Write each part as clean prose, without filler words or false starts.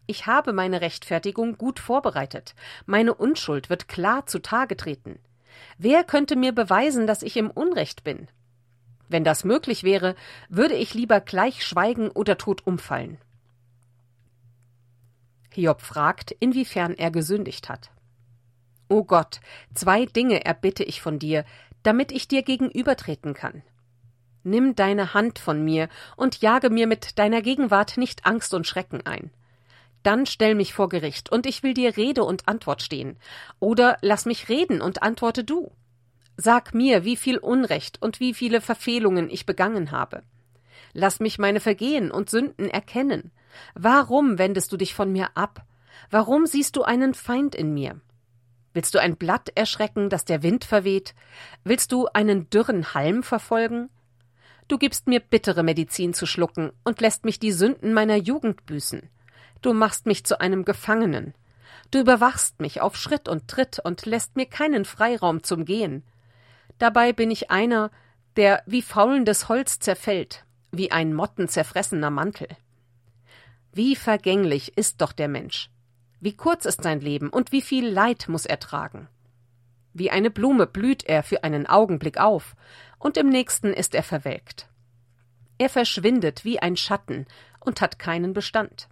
Ich habe meine Rechtfertigung gut vorbereitet. Meine Unschuld wird klar zutage treten. Wer könnte mir beweisen, dass ich im Unrecht bin? Wenn das möglich wäre, würde ich lieber gleich schweigen oder tot umfallen. Hiob fragt, inwiefern er gesündigt hat. O Gott, 2 Dinge erbitte ich von dir, damit ich dir gegenübertreten kann. Nimm deine Hand von mir und jage mir mit deiner Gegenwart nicht Angst und Schrecken ein. Dann stell mich vor Gericht, und ich will dir Rede und Antwort stehen. Oder lass mich reden und antworte du. Sag mir, wie viel Unrecht und wie viele Verfehlungen ich begangen habe. Lass mich meine Vergehen und Sünden erkennen. Warum wendest du dich von mir ab? Warum siehst du einen Feind in mir? Willst du ein Blatt erschrecken, das der Wind verweht? Willst du einen dürren Halm verfolgen? Du gibst mir bittere Medizin zu schlucken und lässt mich die Sünden meiner Jugend büßen. Du machst mich zu einem Gefangenen. Du überwachst mich auf Schritt und Tritt und lässt mir keinen Freiraum zum Gehen. Dabei bin ich einer, der wie faulendes Holz zerfällt, wie ein mottenzerfressener Mantel. Wie vergänglich ist doch der Mensch. Wie kurz ist sein Leben und wie viel Leid muss er tragen. Wie eine Blume blüht er für einen Augenblick auf, und im nächsten ist er verwelkt. Er verschwindet wie ein Schatten und hat keinen Bestand.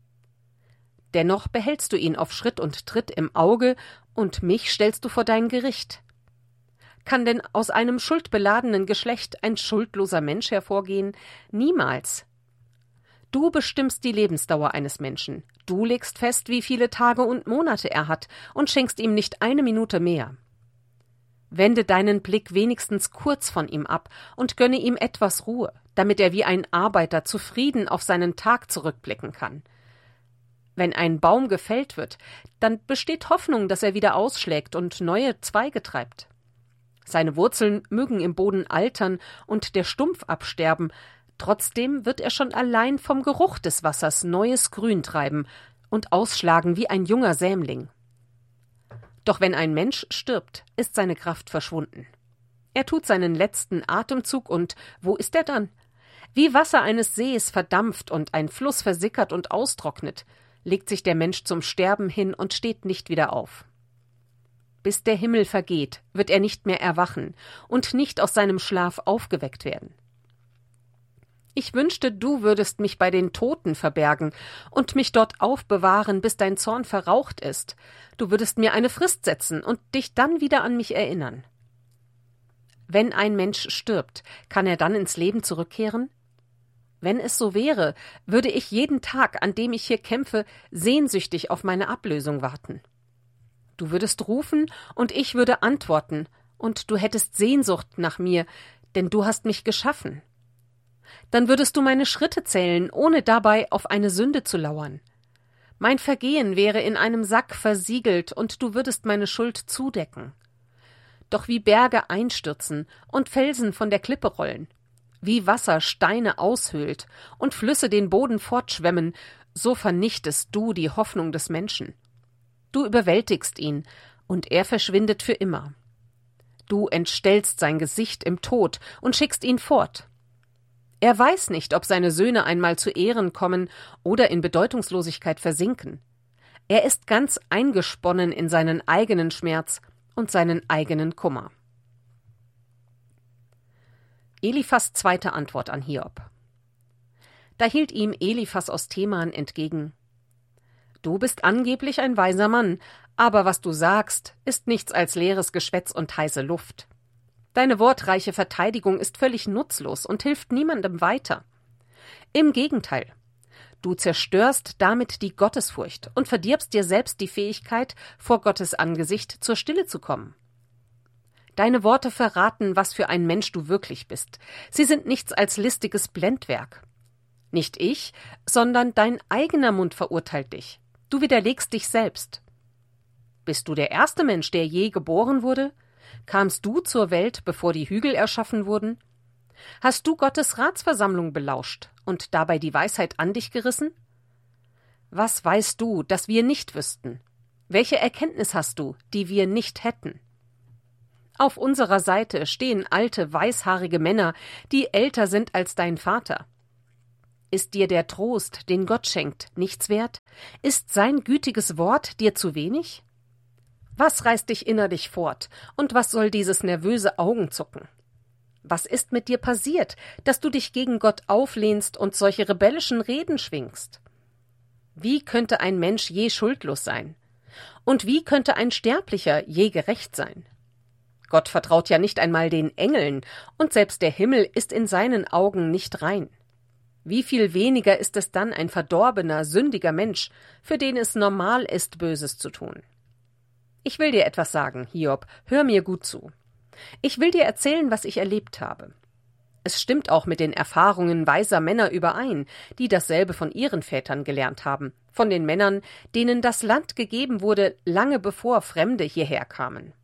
Dennoch behältst du ihn auf Schritt und Tritt im Auge, und mich stellst du vor dein Gericht. Kann denn aus einem schuldbeladenen Geschlecht ein schuldloser Mensch hervorgehen? Niemals. Du bestimmst die Lebensdauer eines Menschen. Du legst fest, wie viele Tage und Monate er hat, und schenkst ihm nicht eine Minute mehr. Wende deinen Blick wenigstens kurz von ihm ab und gönne ihm etwas Ruhe, damit er wie ein Arbeiter zufrieden auf seinen Tag zurückblicken kann. Wenn ein Baum gefällt wird, dann besteht Hoffnung, dass er wieder ausschlägt und neue Zweige treibt. Seine Wurzeln mögen im Boden altern und der Stumpf absterben, trotzdem wird er schon allein vom Geruch des Wassers neues Grün treiben und ausschlagen wie ein junger Sämling. Doch wenn ein Mensch stirbt, ist seine Kraft verschwunden. Er tut seinen letzten Atemzug, und wo ist er dann? Wie Wasser eines Sees verdampft und ein Fluss versickert und austrocknet, legt sich der Mensch zum Sterben hin und steht nicht wieder auf. Bis der Himmel vergeht, wird er nicht mehr erwachen und nicht aus seinem Schlaf aufgeweckt werden. Ich wünschte, du würdest mich bei den Toten verbergen und mich dort aufbewahren, bis dein Zorn verraucht ist. Du würdest mir eine Frist setzen und dich dann wieder an mich erinnern. Wenn ein Mensch stirbt, kann er dann ins Leben zurückkehren? Wenn es so wäre, würde ich jeden Tag, an dem ich hier kämpfe, sehnsüchtig auf meine Ablösung warten. Du würdest rufen, und ich würde antworten, und du hättest Sehnsucht nach mir, denn du hast mich geschaffen. Dann würdest du meine Schritte zählen, ohne dabei auf eine Sünde zu lauern. Mein Vergehen wäre in einem Sack versiegelt, und du würdest meine Schuld zudecken. Doch wie Berge einstürzen und Felsen von der Klippe rollen, wie Wasser Steine aushöhlt und Flüsse den Boden fortschwemmen, so vernichtest du die Hoffnung des Menschen. Du überwältigst ihn, und er verschwindet für immer. Du entstellst sein Gesicht im Tod und schickst ihn fort. Er weiß nicht, ob seine Söhne einmal zu Ehren kommen oder in Bedeutungslosigkeit versinken. Er ist ganz eingesponnen in seinen eigenen Schmerz und seinen eigenen Kummer. Eliphas zweite Antwort an Hiob. Da hielt ihm Eliphas aus Teman entgegen: Du bist angeblich ein weiser Mann, aber was du sagst, ist nichts als leeres Geschwätz und heiße Luft. Deine wortreiche Verteidigung ist völlig nutzlos und hilft niemandem weiter. Im Gegenteil, du zerstörst damit die Gottesfurcht und verdirbst dir selbst die Fähigkeit, vor Gottes Angesicht zur Stille zu kommen. Deine Worte verraten, was für ein Mensch du wirklich bist. Sie sind nichts als listiges Blendwerk. Nicht ich, sondern dein eigener Mund verurteilt dich. Du widerlegst dich selbst. Bist du der erste Mensch, der je geboren wurde? Kamst du zur Welt, bevor die Hügel erschaffen wurden? Hast du Gottes Ratsversammlung belauscht und dabei die Weisheit an dich gerissen? Was weißt du, das wir nicht wüssten? Welche Erkenntnis hast du, die wir nicht hätten? Auf unserer Seite stehen alte, weißhaarige Männer, die älter sind als dein Vater. Ist dir der Trost, den Gott schenkt, nichts wert? Ist sein gütiges Wort dir zu wenig? Was reißt dich innerlich fort, und was soll dieses nervöse Augenzucken? Was ist mit dir passiert, dass du dich gegen Gott auflehnst und solche rebellischen Reden schwingst? Wie könnte ein Mensch je schuldlos sein? Und wie könnte ein Sterblicher je gerecht sein? Gott vertraut ja nicht einmal den Engeln, und selbst der Himmel ist in seinen Augen nicht rein. Wie viel weniger ist es dann ein verdorbener, sündiger Mensch, für den es normal ist, Böses zu tun? Ich will dir etwas sagen, Hiob, hör mir gut zu. Ich will dir erzählen, was ich erlebt habe. Es stimmt auch mit den Erfahrungen weiser Männer überein, die dasselbe von ihren Vätern gelernt haben, von den Männern, denen das Land gegeben wurde, lange bevor Fremde hierher kamen.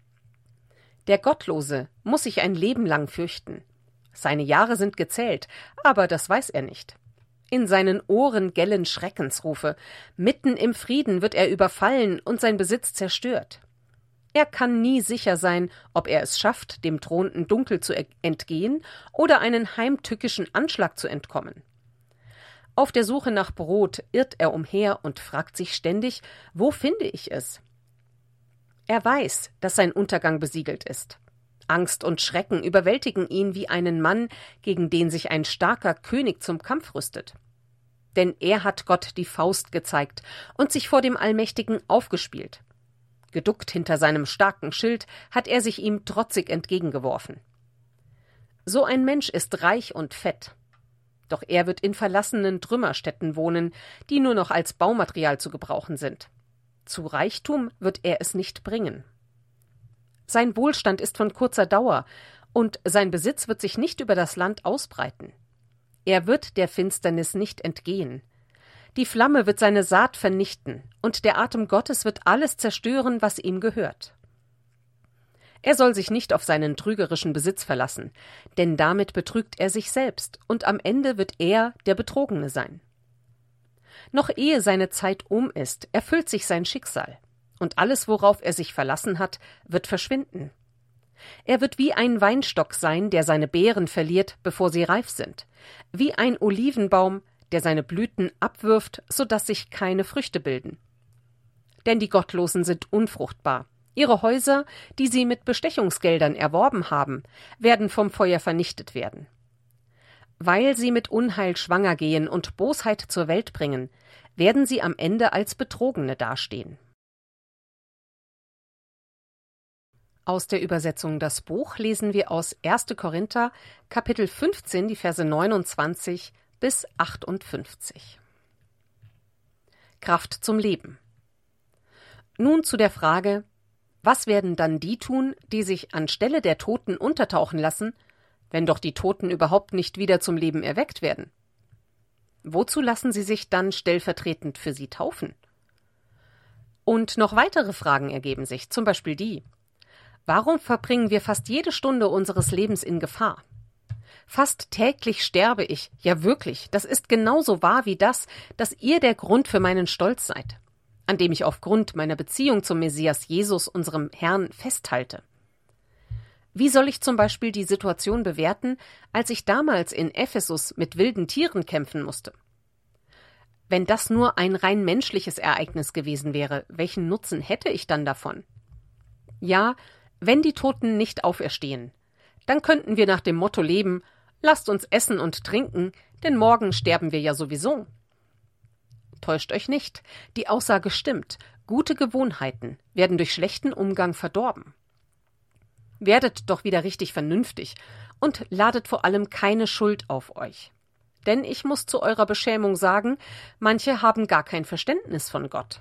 Der Gottlose muss sich ein Leben lang fürchten. Seine Jahre sind gezählt, aber das weiß er nicht. In seinen Ohren gellen Schreckensrufe, mitten im Frieden wird er überfallen und sein Besitz zerstört. Er kann nie sicher sein, ob er es schafft, dem drohenden Dunkel zu entgehen oder einen heimtückischen Anschlag zu entkommen. Auf der Suche nach Brot irrt er umher und fragt sich ständig, wo finde ich es? Er weiß, dass sein Untergang besiegelt ist. Angst und Schrecken überwältigen ihn wie einen Mann, gegen den sich ein starker König zum Kampf rüstet. Denn er hat Gott die Faust gezeigt und sich vor dem Allmächtigen aufgespielt. Geduckt hinter seinem starken Schild hat er sich ihm trotzig entgegengeworfen. So ein Mensch ist reich und fett. Doch er wird in verlassenen Trümmerstätten wohnen, die nur noch als Baumaterial zu gebrauchen sind. Zu Reichtum wird er es nicht bringen. Sein Wohlstand ist von kurzer Dauer, und sein Besitz wird sich nicht über das Land ausbreiten. Er wird der Finsternis nicht entgehen. Die Flamme wird seine Saat vernichten, und der Atem Gottes wird alles zerstören, was ihm gehört. Er soll sich nicht auf seinen trügerischen Besitz verlassen, denn damit betrügt er sich selbst, und am Ende wird er der Betrogene sein. Noch ehe seine Zeit um ist, erfüllt sich sein Schicksal. Und alles, worauf er sich verlassen hat, wird verschwinden. Er wird wie ein Weinstock sein, der seine Beeren verliert, bevor sie reif sind, wie ein Olivenbaum, der seine Blüten abwirft, sodass sich keine Früchte bilden. Denn die Gottlosen sind unfruchtbar. Ihre Häuser, die sie mit Bestechungsgeldern erworben haben, werden vom Feuer vernichtet werden. Weil sie mit Unheil schwanger gehen und Bosheit zur Welt bringen, werden sie am Ende als Betrogene dastehen. Aus der Übersetzung Das Buch lesen wir aus 1. Korinther, Kapitel 15, die Verse 29 bis 58. Kraft zum Leben. Nun zu der Frage, was werden dann die tun, die sich anstelle der Toten untertauchen lassen, wenn doch die Toten überhaupt nicht wieder zum Leben erweckt werden? Wozu lassen sie sich dann stellvertretend für sie taufen? Und noch weitere Fragen ergeben sich, zum Beispiel die: Warum verbringen wir fast jede Stunde unseres Lebens in Gefahr? Fast täglich sterbe ich, ja wirklich, das ist genauso wahr wie das, dass ihr der Grund für meinen Stolz seid, an dem ich aufgrund meiner Beziehung zum Messias Jesus, unserem Herrn, festhalte. Wie soll ich zum Beispiel die Situation bewerten, als ich damals in Ephesus mit wilden Tieren kämpfen musste? Wenn das nur ein rein menschliches Ereignis gewesen wäre, welchen Nutzen hätte ich dann davon? Ja, wenn die Toten nicht auferstehen, dann könnten wir nach dem Motto leben: Lasst uns essen und trinken, denn morgen sterben wir ja sowieso. Täuscht euch nicht, die Aussage stimmt, gute Gewohnheiten werden durch schlechten Umgang verdorben. Werdet doch wieder richtig vernünftig und ladet vor allem keine Schuld auf euch. Denn ich muss zu eurer Beschämung sagen, manche haben gar kein Verständnis von Gott.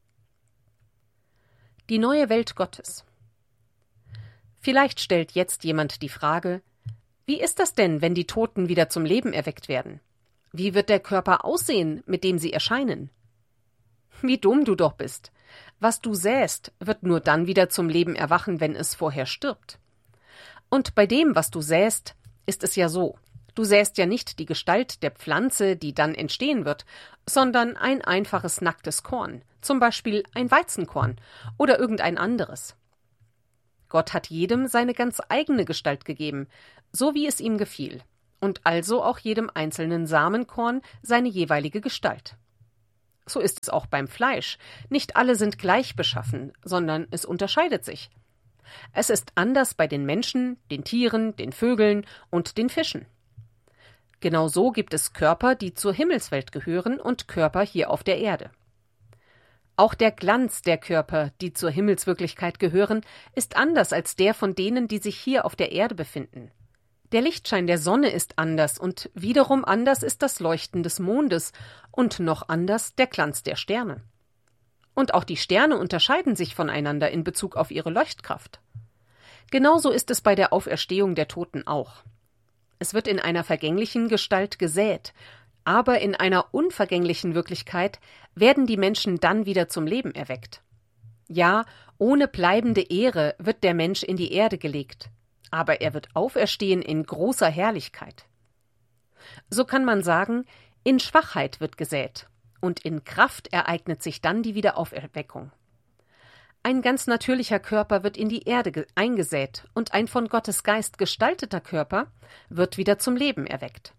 Die neue Welt Gottes. Vielleicht stellt jetzt jemand die Frage: Wie ist das denn, wenn die Toten wieder zum Leben erweckt werden? Wie wird der Körper aussehen, mit dem sie erscheinen? Wie dumm du doch bist. Was du säst, wird nur dann wieder zum Leben erwachen, wenn es vorher stirbt. Und bei dem, was du säst, ist es ja so: Du säst ja nicht die Gestalt der Pflanze, die dann entstehen wird, sondern ein einfaches nacktes Korn, zum Beispiel ein Weizenkorn oder irgendein anderes. Gott hat jedem seine ganz eigene Gestalt gegeben, so wie es ihm gefiel. und also auch jedem einzelnen Samenkorn seine jeweilige Gestalt. So ist es auch beim Fleisch. Nicht alle sind gleich beschaffen, sondern es unterscheidet sich. Es ist anders bei den Menschen, den Tieren, den Vögeln und den Fischen. Genauso gibt es Körper, die zur Himmelswelt gehören, und Körper hier auf der Erde. Auch der Glanz der Körper, die zur Himmelswirklichkeit gehören, ist anders als der von denen, die sich hier auf der Erde befinden. Der Lichtschein der Sonne ist anders und wiederum anders ist das Leuchten des Mondes und noch anders der Glanz der Sterne. Und auch die Sterne unterscheiden sich voneinander in Bezug auf ihre Leuchtkraft. Genauso ist es bei der Auferstehung der Toten auch. Es wird in einer vergänglichen Gestalt gesät, aber in einer unvergänglichen Wirklichkeit werden die Menschen dann wieder zum Leben erweckt. Ja, ohne bleibende Ehre wird der Mensch in die Erde gelegt, aber er wird auferstehen in großer Herrlichkeit. So kann man sagen, in Schwachheit wird gesät, und in Kraft ereignet sich dann die Wiederauferweckung. Ein ganz natürlicher Körper wird in die Erde eingesät, und ein von Gottes Geist gestalteter Körper wird wieder zum Leben erweckt.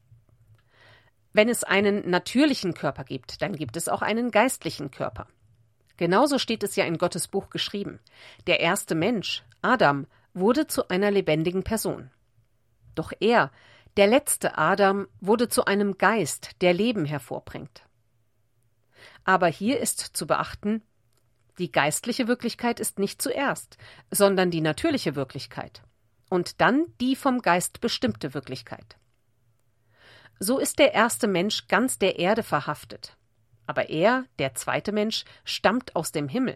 Wenn es einen natürlichen Körper gibt, dann gibt es auch einen geistlichen Körper. Genauso steht es ja in Gottes Buch geschrieben. Der erste Mensch, Adam, wurde zu einer lebendigen Person. Doch er, der letzte Adam, wurde zu einem Geist, der Leben hervorbringt. Aber hier ist zu beachten, die geistliche Wirklichkeit ist nicht zuerst, sondern die natürliche Wirklichkeit und dann die vom Geist bestimmte Wirklichkeit. So ist der erste Mensch ganz der Erde verhaftet, aber er, der zweite Mensch, stammt aus dem Himmel.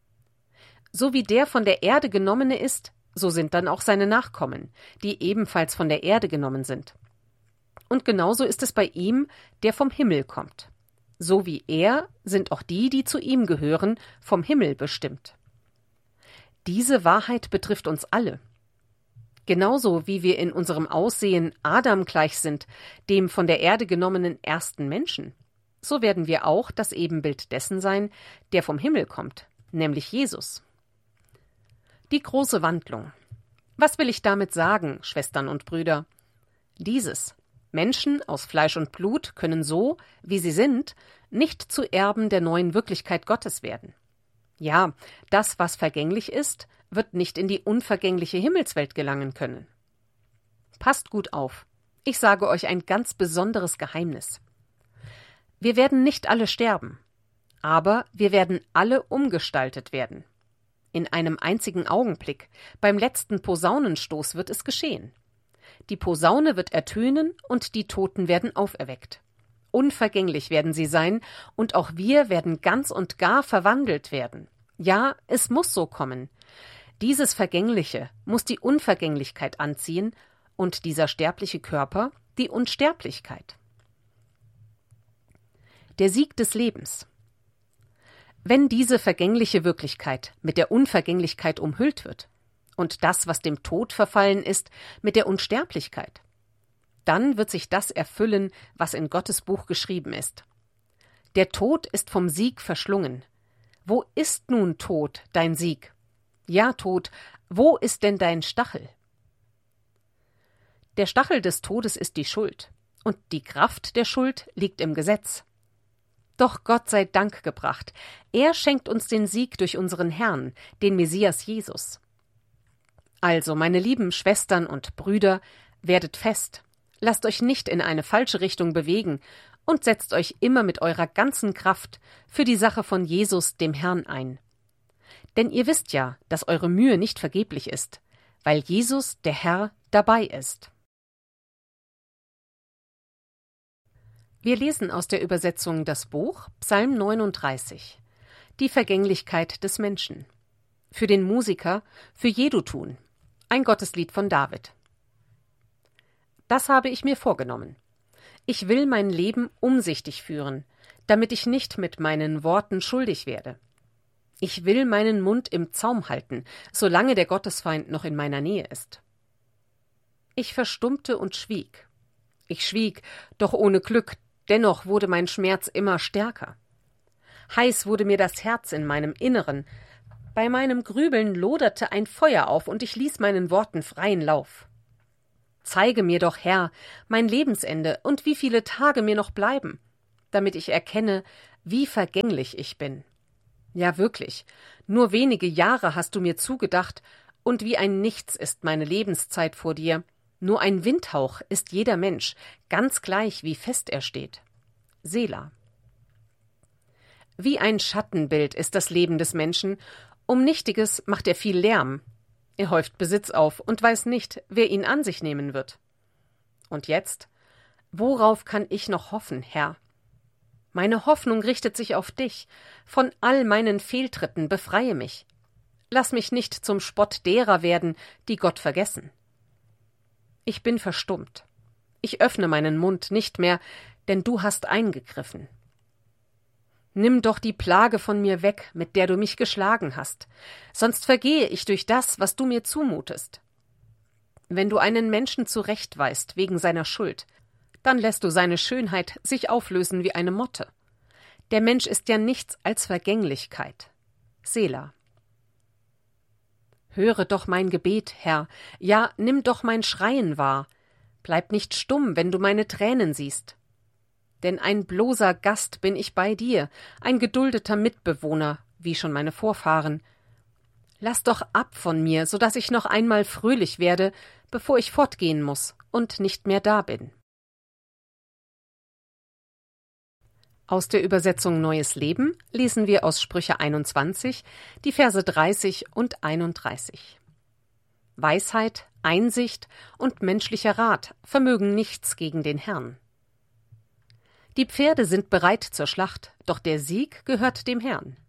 So wie der von der Erde genommene ist, so sind dann auch seine Nachkommen, die ebenfalls von der Erde genommen sind. Und genauso ist es bei ihm, der vom Himmel kommt. So wie er sind auch die, die zu ihm gehören, vom Himmel bestimmt. Diese Wahrheit betrifft uns alle. Genauso wie wir in unserem Aussehen Adam gleich sind, dem von der Erde genommenen ersten Menschen, so werden wir auch das Ebenbild dessen sein, der vom Himmel kommt, nämlich Jesus. Die große Wandlung. Was will ich damit sagen, Schwestern und Brüder? Dieses: Menschen aus Fleisch und Blut können so, wie sie sind, nicht zu Erben der neuen Wirklichkeit Gottes werden. Ja, das, was vergänglich ist, wird nicht in die unvergängliche Himmelswelt gelangen können. Passt gut auf. Ich sage euch ein ganz besonderes Geheimnis. Wir werden nicht alle sterben, aber wir werden alle umgestaltet werden. In einem einzigen Augenblick, beim letzten Posaunenstoß wird es geschehen. Die Posaune wird ertönen und die Toten werden auferweckt. Unvergänglich werden sie sein, und auch wir werden ganz und gar verwandelt werden. Ja, es muss so kommen. Dieses Vergängliche muss die Unvergänglichkeit anziehen und dieser sterbliche Körper die Unsterblichkeit. Der Sieg des Lebens. Wenn diese vergängliche Wirklichkeit mit der Unvergänglichkeit umhüllt wird und das, was dem Tod verfallen ist, mit der Unsterblichkeit, dann wird sich das erfüllen, was in Gottes Buch geschrieben ist. Der Tod ist vom Sieg verschlungen. Wo ist nun, Tod, dein Sieg? Ja, Tod, wo ist denn dein Stachel? Der Stachel des Todes ist die Schuld, und die Kraft der Schuld liegt im Gesetz. Doch Gott sei Dank gebracht, er schenkt uns den Sieg durch unseren Herrn, den Messias Jesus. Also, meine lieben Schwestern und Brüder, werdet fest, lasst euch nicht in eine falsche Richtung bewegen und setzt euch immer mit eurer ganzen Kraft für die Sache von Jesus, dem Herrn, ein. Denn ihr wisst ja, dass eure Mühe nicht vergeblich ist, weil Jesus, der Herr, dabei ist. Wir lesen aus der Übersetzung das Buch Psalm 39, die Vergänglichkeit des Menschen. Für den Musiker, für Jedutun, ein Gotteslied von David. Das habe ich mir vorgenommen. Ich will mein Leben umsichtig führen, damit ich nicht mit meinen Worten schuldig werde. Ich will meinen Mund im Zaum halten, solange der Gottesfeind noch in meiner Nähe ist. Ich verstummte und schwieg. Ich schwieg, doch ohne Glück, dennoch wurde mein Schmerz immer stärker. Heiß wurde mir das Herz in meinem Inneren. Bei meinem Grübeln loderte ein Feuer auf, und ich ließ meinen Worten freien Lauf. Zeige mir doch, Herr, mein Lebensende und wie viele Tage mir noch bleiben, damit ich erkenne, wie vergänglich ich bin. Ja, wirklich, nur wenige Jahre hast du mir zugedacht, und wie ein Nichts ist meine Lebenszeit vor dir. Nur ein Windhauch ist jeder Mensch, ganz gleich, wie fest er steht. Selah. Wie ein Schattenbild ist das Leben des Menschen, um Nichtiges macht er viel Lärm. Er häuft Besitz auf und weiß nicht, wer ihn an sich nehmen wird. Und jetzt? Worauf kann ich noch hoffen, Herr? Meine Hoffnung richtet sich auf dich. Von all meinen Fehltritten befreie mich. Lass mich nicht zum Spott derer werden, die Gott vergessen. Ich bin verstummt. Ich öffne meinen Mund nicht mehr, denn du hast eingegriffen. Nimm doch die Plage von mir weg, mit der du mich geschlagen hast, sonst vergehe ich durch das, was du mir zumutest. Wenn du einen Menschen zurechtweist wegen seiner Schuld, dann lässt du seine Schönheit sich auflösen wie eine Motte. Der Mensch ist ja nichts als Vergänglichkeit. Selah. Höre doch mein Gebet, Herr, ja, nimm doch mein Schreien wahr. Bleib nicht stumm, wenn du meine Tränen siehst. Denn ein bloßer Gast bin ich bei dir, ein geduldeter Mitbewohner, wie schon meine Vorfahren. Lass doch ab von mir, so dass ich noch einmal fröhlich werde, bevor ich fortgehen muss und nicht mehr da bin. Aus der Übersetzung Neues Leben lesen wir aus Sprüche 21, die Verse 30 und 31. Weisheit, Einsicht und menschlicher Rat vermögen nichts gegen den Herrn. Die Pferde sind bereit zur Schlacht, doch der Sieg gehört dem Herrn.